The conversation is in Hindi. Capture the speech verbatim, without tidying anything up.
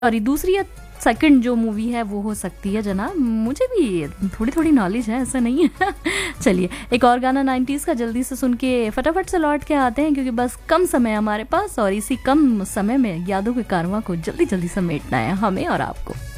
सॉरी दूसरी या सेकंड जो मूवी है वो हो सकती है जनाब, मुझे भी थोड़ी थोड़ी नॉलेज है, ऐसा नहीं है। चलिए एक और गाना नाइन्टीज़ का जल्दी से सुन के फटाफट से लौट के आते हैं, क्योंकि बस कम समय हमारे पास और इसी कम समय में यादों के कारवां को जल्दी जल्दी समेटना है हमें और आपको।